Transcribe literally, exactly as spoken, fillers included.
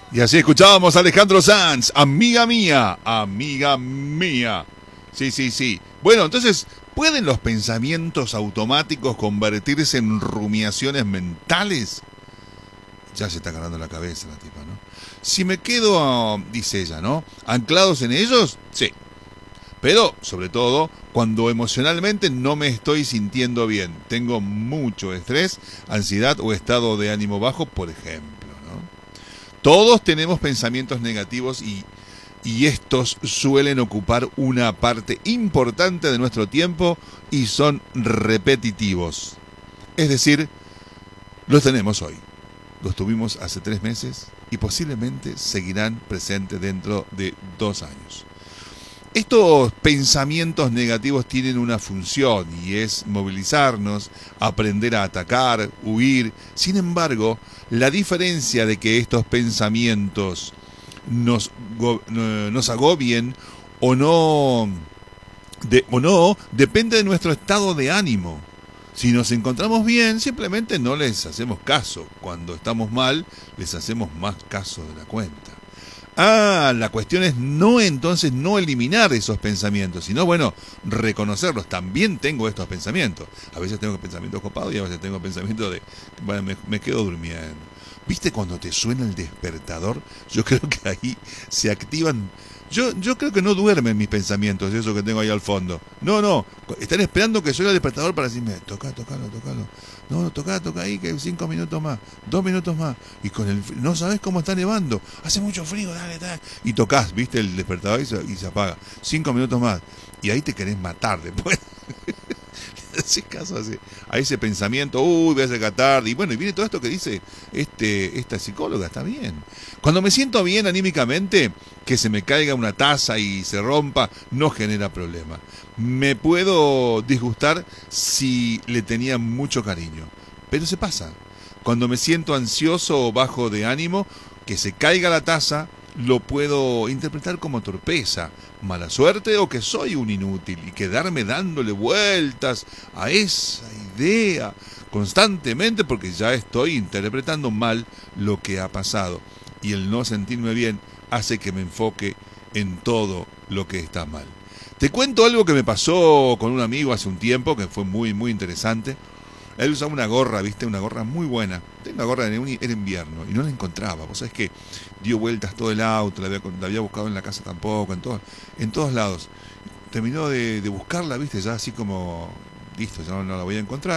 Y así escuchábamos a Alejandro Sanz, amiga mía, amiga mía. Sí, sí, sí. Bueno, entonces, ¿pueden los pensamientos automáticos convertirse en rumiaciones mentales? Ya se está ganando la cabeza la tipa, ¿no? Si me quedo, dice ella, ¿no? ¿Anclados en ellos? Sí. Pero, sobre todo, cuando emocionalmente no me estoy sintiendo bien. Tengo mucho estrés, ansiedad o estado de ánimo bajo, por ejemplo, ¿no? Todos tenemos pensamientos negativos y, y estos suelen ocupar una parte importante de nuestro tiempo y son repetitivos. Es decir, los tenemos hoy, los tuvimos hace tres meses y posiblemente seguirán presentes dentro de dos años. Estos pensamientos negativos tienen una función y es movilizarnos, aprender a atacar, huir. Sin embargo, la diferencia de que estos pensamientos nos, go, nos agobien o no, de, o no depende de nuestro estado de ánimo. Si nos encontramos bien, simplemente no les hacemos caso. Cuando estamos mal, les hacemos más caso de la cuenta. Ah, la cuestión es no entonces no eliminar esos pensamientos, sino bueno, reconocerlos. También tengo estos pensamientos. A veces tengo pensamientos copados y a veces tengo pensamientos de, bueno, me, me quedo durmiendo. ¿Viste cuando te suena el despertador? Yo creo que ahí se activan. Yo, yo creo que no duermen mis pensamientos, eso que tengo ahí al fondo. No, no, están esperando que suene el despertador para decirme, toca, tocalo, tocalo. No, no, toca, toca ahí, que cinco minutos más, dos minutos más. Y con el, no sabes cómo está nevando, hace mucho frío, dale, dale. Y tocas, viste, el despertador y se, y se apaga. Cinco minutos más. Y ahí te querés matar después. Ese caso así, a ese pensamiento, uy, voy a llegar tarde, y bueno, y viene todo esto que dice este, esta psicóloga, está bien. Cuando me siento bien anímicamente, que se me caiga una taza y se rompa, no genera problema. Me puedo disgustar si le tenía mucho cariño, pero se pasa. Cuando me siento ansioso o bajo de ánimo, que se caiga la taza, lo puedo interpretar como torpeza, mala suerte o que soy un inútil y quedarme dándole vueltas a esa idea constantemente porque ya estoy interpretando mal lo que ha pasado y el no sentirme bien hace que me enfoque en todo lo que está mal. Te cuento algo que me pasó con un amigo hace un tiempo que fue muy muy interesante. Él usaba una gorra, viste, una gorra muy buena. Tenía una gorra en era invierno y no la encontraba. Vos sabés que dio vueltas todo el auto, la había, la había buscado en la casa tampoco, en, todo, en todos lados. Terminó de, de buscarla, viste, ya así como, listo, ya no, no la voy a encontrar.